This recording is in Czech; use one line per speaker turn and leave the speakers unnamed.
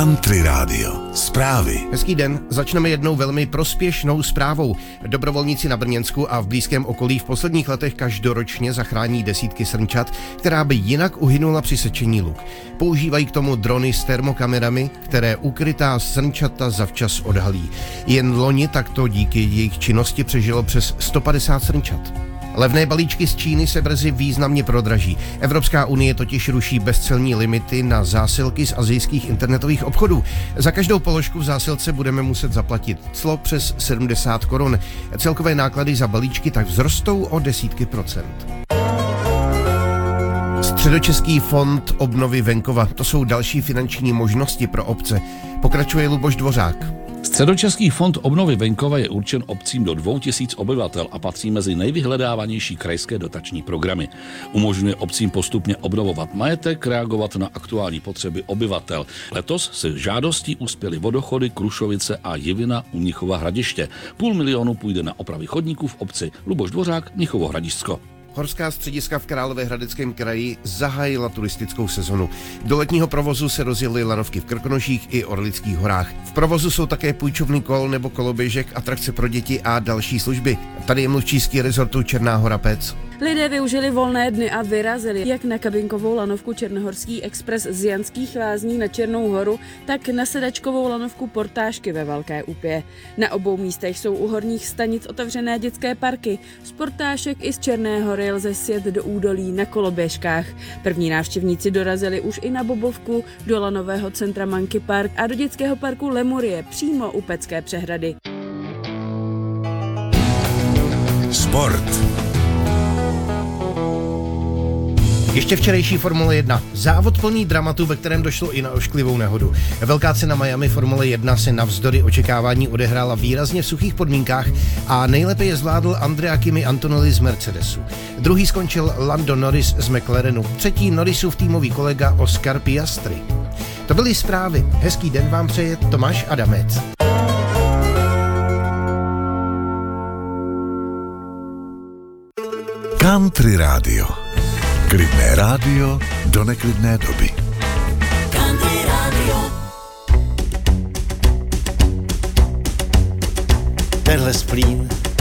Country Radio. Zprávy.
Hezký den, začneme jednou velmi prospěšnou zprávou. Dobrovolníci na Brněnsku a v blízkém okolí v posledních letech každoročně zachrání desítky srnčat, která by jinak uhynula při sečení luk. Používají k tomu drony s termokamerami, které ukrytá srnčata zavčas odhalí. Jen loni takto díky jejich činnosti přežilo přes 150 srnčat. Levné balíčky z Číny se brzy významně prodraží. Evropská unie totiž ruší bezcelní limity na zásilky z asijských internetových obchodů. Za každou položku v zásilce budeme muset zaplatit clo přes 70 korun. Celkové náklady za balíčky tak vzrostou o desítky procent. Středočeský fond obnovy venkova, to jsou další finanční možnosti pro obce. Pokračuje Luboš Dvořák.
Středočeský fond obnovy venkova je určen obcím do 2000 obyvatel a patří mezi nejvyhledávanější krajské dotační programy. Umožňuje obcím postupně obnovovat majetek, reagovat na aktuální potřeby obyvatel. Letos se žádostí uspěly Vodochody, Krušovice a Jivina u Mnichova Hradiště. 500 000 půjde na opravy chodníků v obci. Luboš Dvořák, Mnichovo Hradišťsko.
Horská střediska v Královéhradeckém kraji zahájila turistickou sezonu. Do letního provozu se rozjely lanovky v Krkonoších i Orlických horách. V provozu jsou také půjčovny kol nebo koloběžek, atrakce pro děti a další služby. Tady je mluvčí ski resortu Černá Hora Pec.
Lidé využili volné dny a vyrazili jak na kabinkovou lanovku Černohorský expres z Janských Lázní na Černou Horu, tak na sedačkovou lanovku Portášky ve Velké Úpě. Na obou místech jsou u horních stanic otevřené dětské parky. Z Portášek i z Černé Hory lze sjet do údolí na koloběžkách. První návštěvníci dorazili už i na bobovku, do lanového centra Monkey Park a do dětského parku Lemurie přímo u Pecké přehrady.
Sport.
Ještě včerejší Formule 1. Závod plný dramatu, ve kterém došlo i na ošklivou nehodu. Velká cena Miami Formule 1 se navzdory očekávání odehrála výrazně v suchých podmínkách a nejlépe je zvládl Andrea Kimi Antonelli z Mercedesu. Druhý skončil Lando Norris z McLarenu, třetí Norrisův týmový kolega Oscar Piastri. To byly zprávy. Hezký den vám přeje Tomáš Adamec.
Country Radio. Klidné rádio do neklidné doby.
Country Radio.
Tenhle splín